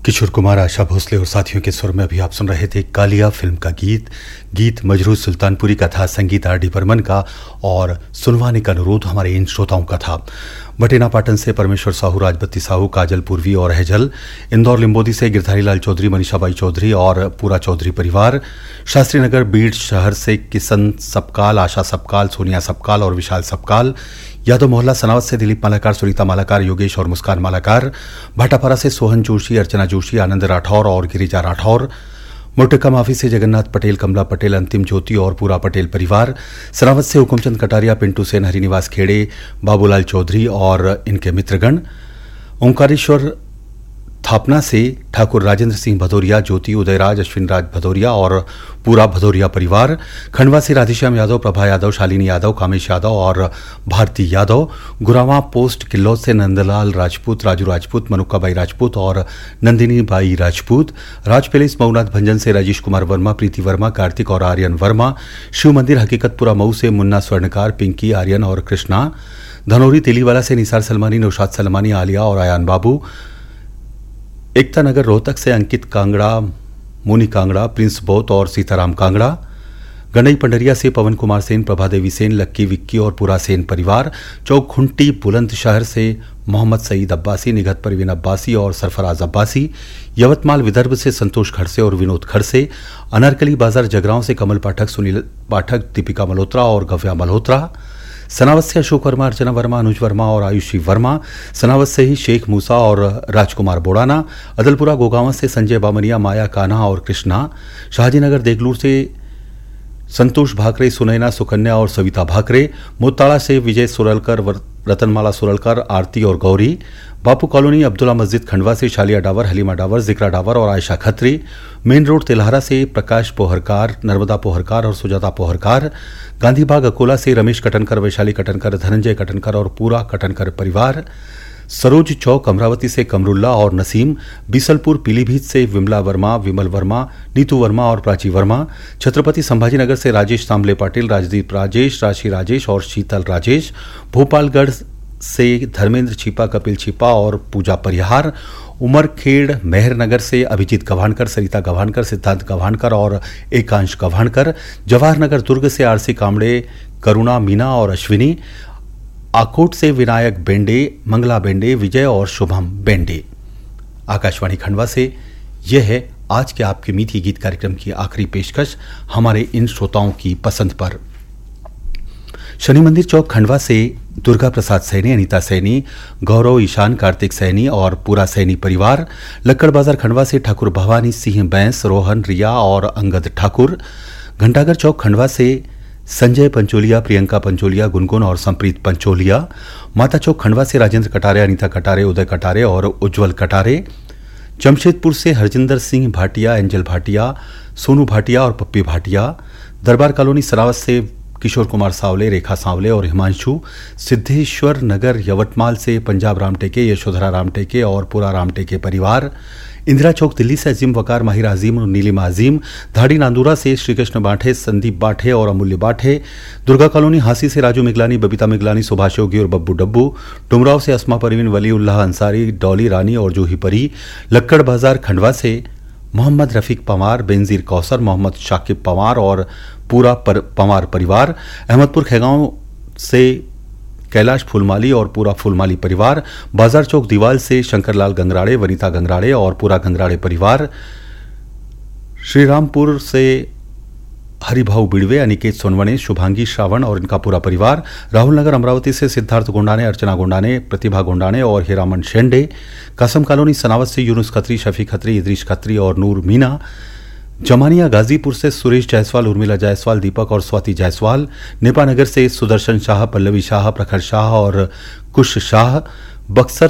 किशोर कुमार, आशा भोसले और साथियों के स्वर में अभी आप सुन रहे थे कालिया फिल्म का गीत मजरूह सुल्तानपुरी का था, संगीत आर डी बर्मन का, और सुनवाने का अनुरोध हमारे इन श्रोताओं का था। बटेना पाटन से परमेश्वर साहू, राजबत्ती साहू, काजल पूर्वी और हेजल, इंदौर लिंबोदी से गिरधारी लाल चौधरी, मनीषाबाई चौधरी और पूरा चौधरी परिवार, शास्त्री नगर बीड़ शहर से किशन सबकाल, आशा सबकाल, सोनिया सबकाल और विशाल सबकाल, यादव मोहल्ला सनावत से दिलीप मालाकार, सुनीता मालाकार, योगेश और मुस्कान मालाकार, भाटापारा से सोहन जोशी, अर्चना जोशी, आनंद राठौर और गिरिजा राठौर, मुर्टका माफी से जगन्नाथ पटेल, कमला पटेल, अंतिम ज्योति और पूरा पटेल परिवार, सनावत से हुकुमचंद कटारिया, पिंटू सेन, हरिनिवास खेड़े, बाबूलाल चौधरी और इनके मित्रगण, ओंकारेश्वर थापना से ठाकुर राजेंद्र सिंह भदौरिया, ज्योति, उदयराज, अश्विन राज भदौरिया और पूरा भदौरिया परिवार, खंडवा से राधेश्याम यादव, प्रभा यादव, शालिनी यादव, कामेश यादव और भारती यादव, गुरावा पोस्ट किल्लौद से नंदलाल राजपूत, राजू राजपूत, मनुक्काबाई राजपूत और Nandini by Rajput, Raj palace Maunath भंजन से राजेश कुमार वर्मा, प्रीति वर्मा, कार्तिक और आर्यन वर्मा, शिव मंदिर हकीकतपुरा मऊ से मुन्ना स्वर्णकार, पिंकी, आर्यन और कृष्णा, धनौरी तेलीवाला से निसार सलमानी, नौशाद सलमानी, आलिया और आयान बाबू, एकता नगर रोहतक से अंकित कांगड़ा, मोनी कांगड़ा, प्रिंस बोत और सीताराम कांगड़ा, गंडई पंडरिया से पवन कुमार सेन, प्रभा देवी सेन, लक्की विक्की और पूरा सेन परिवार, चौक खुंटी बुलंदशहर से मोहम्मद सईद अब्बासी, निगत परवीन अब्बासी और सरफराज अब्बासी, यवतमाल विदर्भ से संतोष खड़से और विनोद खड़से, अनारकली बाजार जगरांव से कमल पाठक, सुनील पाठक, दीपिका मल्होत्रा और गव्या मल्होत्रा, सनावत से अशोक वर्मा, अर्चना वर्मा, अनुज वर्मा और आयुषी वर्मा, सनावत से ही शेख मूसा और राजकुमार बोड़ाना, अदलपुरा गोगांव से संजय बामनिया, माया कान्हा और कृष्णा, शाहजीनगर देगलूर से संतोष भाकरे, सुनैना, सुकन्या और सविता भाकरे, मोताड़ा से विजय सुरलकर, रतनमाला सुरलकर, आरती और गौरी, बापू कॉलोनी अब्दुल्ला मस्जिद खंडवा से शालिया डावर, हलीमा डावर, जिक्रा डावर और आयशा खत्री, मेन रोड तिलहारा से प्रकाश पोहरकार, नर्मदा पोहरकार और सुजाता पोहरकार, गांधीबाग अकोला से रमेश कटनकर, वैशाली कटनकर, धनंजय कटनकर और पूरा कटनकर परिवार, सरोज चौक अमरावती से कमरुल्ला और नसीम, बीसलपुर पीलीभीत से विमला वर्मा, विमल वर्मा, नीतू वर्मा और प्राची वर्मा, छत्रपति संभाजीनगर से राजेश तांबले पाटिल, राजदीप राजेश, राशि राजेश और शीतल राजेश, भोपालगढ़ से धर्मेंद्र छिपा, कपिल छिपा और पूजा परिहार, उमरखेड़ मेहरनगर से अभिजीत गवानकर, सरिता गवानकर, सिद्धांत गवानकर और एकांश गवानकर, जवाहरनगर दुर्ग से आरसी कामड़े, करुणा, मीना और अश्विनी, आकोट से विनायक बेंडे, मंगला बेंडे, विजय और शुभम बेंडे। आकाशवाणी खंडवा से यह है आज के आपके मीठी गीत कार्यक्रम की आखिरी पेशकश हमारे इन श्रोताओं की पसंद पर। शनि मंदिर चौक खंडवा से दुर्गा प्रसाद सैनी, अनीता सैनी, गौरव, ईशान, कार्तिक सैनी और पूरा सैनी परिवार, लक्कड़ बाजार खंडवा से ठाकुर भवानी सिंह बैंस, रोहन, रिया और अंगद ठाकुर, घंटाघर चौक खंडवा से संजय पंचोलिया, प्रियंका पंचोलिया, गुनगुन और संप्रीत पंचोलिया, माता चौक खंडवा से राजेंद्र कटारे, अनीता कटारे, उदय कटारे और उज्जवल कटारे, जमशेदपुर से हरजिंदर सिंह भाटिया, एंजल भाटिया, सोनू भाटिया और पप्पी भाटिया, दरबार कॉलोनी सरावत से किशोर कुमार सावले, रेखा सावले और हिमांशु, सिद्धेश्वर नगर यवतमाल से पंजाब रामटेके, यशोधरा रामटेके और पूरा रामटेके परिवार, इंदिरा चौक दिल्ली से अजीम वकार, माहिर अजीम और नीलिमा अजीम, धाड़ी नांदूरा से श्रीकृष्ण बाठे, संदीप बाठे और अमूल्य बाठे, दुर्गा कॉलोनी हांसी से राजू मिगलानी, बबीता मिगलानी, सुभाष योगी और बब्बू डब्बू, डुमराव से अस्मा परवीन, वली उल्लाह अंसारी, डॉली रानी और जूही परी, लक्कड़ बाजार खंडवा से मोहम्मद रफीक पवार, बेनजीर कौसर, मोहम्मद शाकिब पवार और पूरा पवार परिवार, अहमदपुर खेगांव से कैलाश फूलमाली और पूरा फूलमाली परिवार, बाजार चौक दीवाल से शंकरलाल गंगराड़े, वनिता गंगराड़े और पूरा गंगराड़े परिवार, श्रीरामपुर से हरिभाऊ बिड़वे, अनिकेत सोनवणे, शुभांगी श्रावण और इनका पूरा परिवार, राहुल नगर अमरावती से सिद्धार्थ गोंडाने, अर्चना गोंडाने, प्रतिभा गोंडाने और हीरामन शेंडे, कासम कॉलोनी सनावत से यूनुस खत्री, शफी खत्री, इदरीश खत्री और नूर मीना, जमानिया गाजीपुर से सुरेश जायसवाल, उर्मिला जायसवाल, दीपक और स्वाति जायसवाल, नेपानगर से सुदर्शन शाह, पल्लवी शाह, प्रखर शाह और कुश शाह, बक्सर